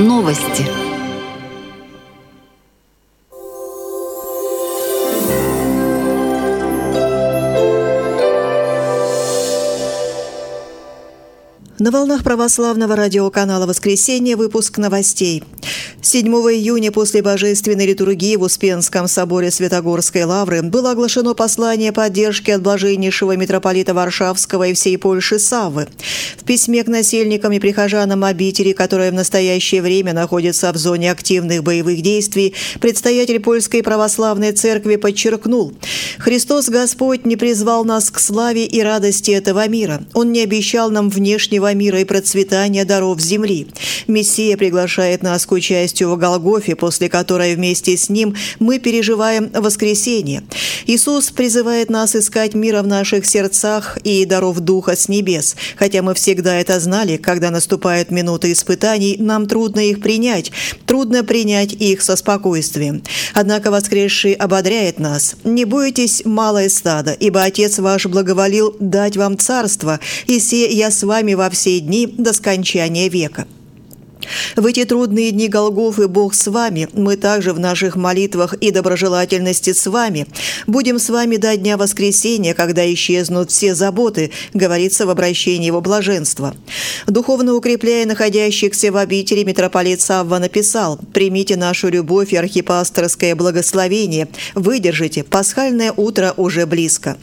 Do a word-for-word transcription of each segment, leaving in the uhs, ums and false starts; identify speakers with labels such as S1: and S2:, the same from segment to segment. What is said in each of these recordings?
S1: Новости.
S2: На волнах православного радиоканала «Воскресенье» выпуск новостей. седьмого июня после божественной литургии в Успенском соборе Святогорской лавры было оглашено послание поддержки от блаженнейшего митрополита Варшавского и всей Польши Саввы. В письме к насельникам и прихожанам обители, которая в настоящее время находится в зоне активных боевых действий, предстоятель Польской православной церкви подчеркнул: «Христос Господь не призвал нас к славе и радости этого мира. Он не обещал нам внешнего мира и процветания даров земли. Мессия приглашает нас к участию в Голгофе, после которой вместе с Ним мы переживаем воскресение. Иисус призывает нас искать мира в наших сердцах и даров Духа с небес. Хотя мы всегда это знали, когда наступают минуты испытаний, нам трудно их принять, трудно принять их со спокойствием. Однако воскресший ободряет нас: не бойтесь, малое стадо, ибо Отец ваш благоволил дать вам царство, и се я с вами во все дни до скончания века». В эти трудные дни Голгофы Бог с вами, мы также в наших молитвах и доброжелательности с вами. Будем с вами до дня воскресения, когда исчезнут все заботы, говорится в обращении его блаженства. Духовно укрепляя находящихся в обители, митрополит Савва написал: «Примите нашу любовь и архипасторское благословение, выдержите, пасхальное утро уже близко».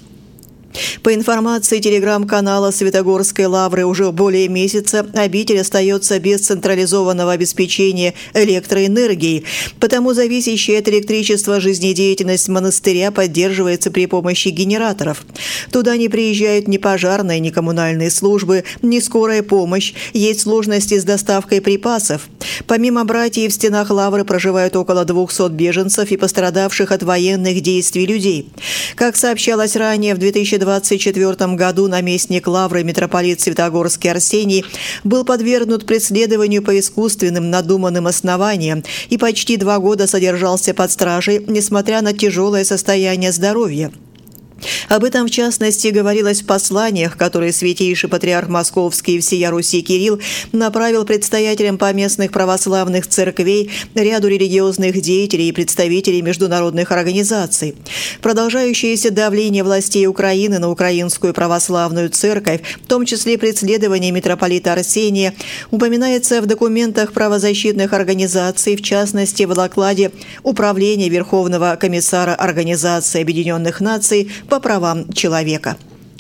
S2: По информации телеграм-канала Святогорской лавры, уже более месяца обитель остается без централизованного обеспечения электроэнергией, потому зависящая от электричества жизнедеятельность монастыря поддерживается при помощи генераторов. Туда не приезжают ни пожарные, ни коммунальные службы, ни скорая помощь, есть сложности с доставкой припасов. Помимо братьев в стенах лавры проживают около двухсот беженцев и пострадавших от военных действий людей. Как сообщалось ранее, в две тысячи двадцать четвёртом году наместник лавры митрополит Святогорский Арсений был подвергнут преследованию по искусственным надуманным основаниям и почти два года содержался под стражей, несмотря на тяжелое состояние здоровья. Об этом, в частности, говорилось в посланиях, которые святейший патриарх Московский и всея Руси Кирилл направил предстоятелям поместных православных церквей, ряду религиозных деятелей и представителей международных организаций. Продолжающееся давление властей Украины на Украинскую православную церковь, в том числе преследование митрополита Арсения, упоминается в документах правозащитных организаций, в частности, в докладе Управления Верховного комиссара Организации Объединенных Наций по правам человека.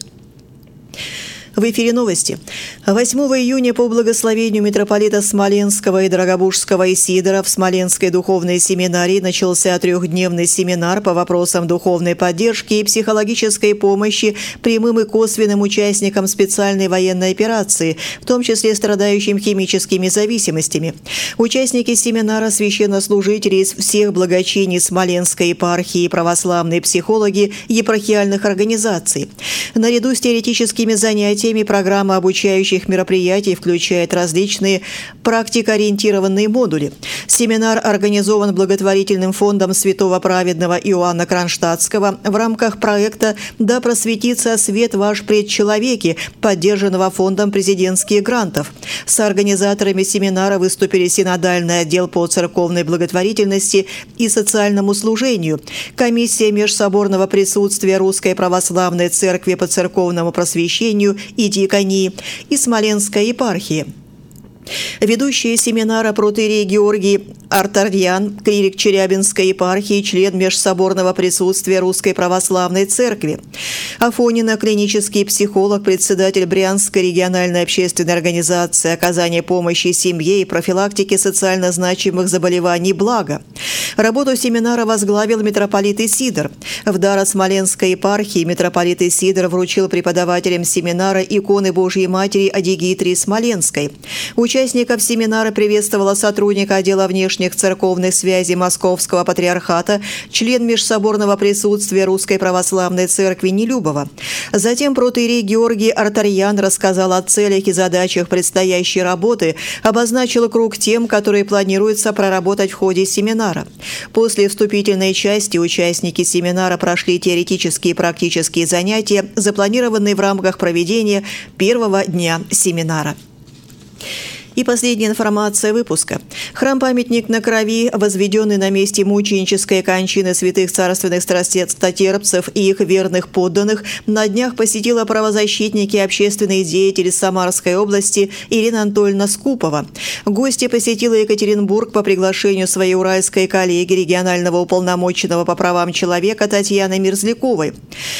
S2: В эфире новости. восьмого июня по благословению митрополита Смоленского и Дорогобужского Исидора в Смоленской духовной семинарии начался трехдневный семинар по вопросам духовной поддержки и психологической помощи прямым и косвенным участникам специальной военной операции, в том числе страдающим химическими зависимостями. Участники семинара, священнослужители из всех благочиний Смоленской епархии и православные психологи епархиальных организаций. Наряду с теоретическими занятиями программа обучающих мероприятий включает различные практикоориентированные модули. Семинар организован благотворительным фондом святого праведного Иоанна Кронштадтского в рамках проекта «Да просветится свет ваш пред человеки», поддержанного фондом президентских грантов. Соорганизаторами семинара выступили Синодальный отдел по церковной благотворительности и социальному служению, комиссия межсоборного присутствия Русской Православной Церкви по церковному просвещению и диаконии и Смоленской епархии. Ведущий семинара протоиерей Георгий Артарьян, клирик Челябинской епархии, член межсоборного присутствия Русской Православной Церкви. Афонина, клинический психолог, председатель Брянской региональной общественной организации оказания помощи семье и профилактики социально значимых заболеваний «Благо». Работу семинара возглавил митрополит Исидор. В дар от Смоленской епархии митрополит Исидор вручил преподавателям семинара иконы Божьей Матери Адигитрии Смоленской. Участников семинара приветствовала сотрудник отдела внешних церковных связей Московского патриархата, член межсоборного присутствия Русской Православной Церкви Нелюбова. Затем протоиерей Георгий Артарьян рассказал о целях и задачах предстоящей работы, обозначил круг тем, которые планируется проработать в ходе семинара. После вступительной части участники семинара прошли теоретические и практические занятия, запланированные в рамках проведения первого дня семинара. И последняя информация выпуска. Храм-памятник на Крови, возведенный на месте мученической кончины святых царственных страстотерпцев и их верных подданных, на днях посетила правозащитники и общественные деятели Самарской области Ирина Анатольевна Скупова. Гости посетила Екатеринбург по приглашению своей уральской коллеги, регионального уполномоченного по правам человека Татьяны Мерзляковой.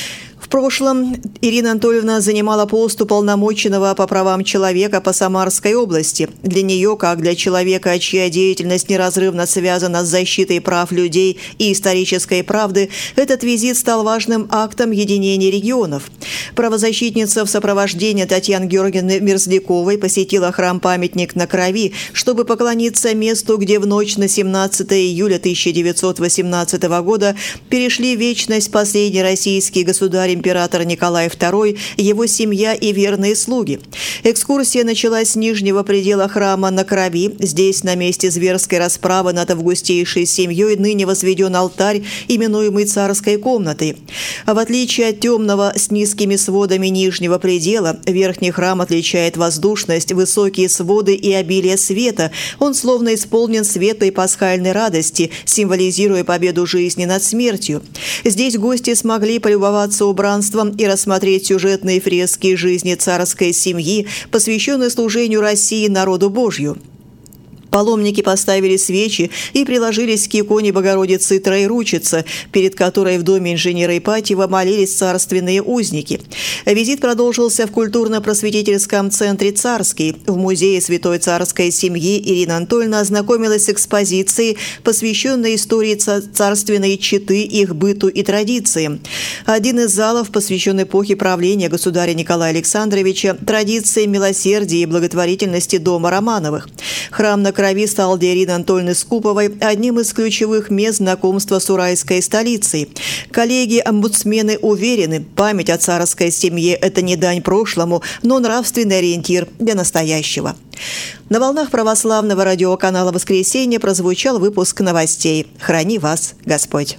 S2: В прошлом Ирина Анатольевна занимала пост уполномоченного по правам человека по Самарской области. Для нее, как для человека, чья деятельность неразрывно связана с защитой прав людей и исторической правды, этот визит стал важным актом единения регионов. Правозащитница в сопровождении Татьяны Георгиевны Мерзляковой посетила храм-памятник на Крови, чтобы поклониться месту, где в ночь на семнадцатое июля тысяча девятьсот восемнадцатого года перешли в вечность последний российский государь император Николай второй, его семья и верные слуги. Экскурсия началась с нижнего предела храма на Крови. Здесь, на месте зверской расправы над августейшей семьей, ныне возведен алтарь, именуемый царской комнатой. А в отличие от темного с низкими сводами нижнего предела, верхний храм отличает воздушность, высокие своды и обилие света. Он словно исполнен светлой пасхальной радости, символизируя победу жизни над смертью. Здесь гости смогли полюбоваться убранством и рассмотреть сюжетные фрески жизни царской семьи, посвященные служению России народу Божью. Паломники поставили свечи и приложились к иконе Богородицы Троеручицы, перед которой в доме инженера Ипатьева молились царственные узники. Визит продолжился в культурно-просветительском центре «Царский». В музее святой царской семьи Ирина Анатольевна ознакомилась с экспозицией, посвященной истории царственной четы, их быту и традициям. Один из залов посвящен эпохе правления государя Николая Александровича, традициям милосердия и благотворительности дома Романовых. Храм на Крови стал для Ирины Анатольевны Скуповой одним из ключевых мест знакомства с уральской столицей. Коллеги-омбудсмены уверены, память о царской семье – это не дань прошлому, но нравственный ориентир для настоящего. На волнах православного радиоканала «Воскресенье» прозвучал выпуск новостей. Храни вас Господь!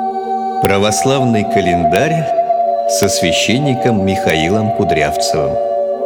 S1: Православный календарь со священником Михаилом Кудрявцевым.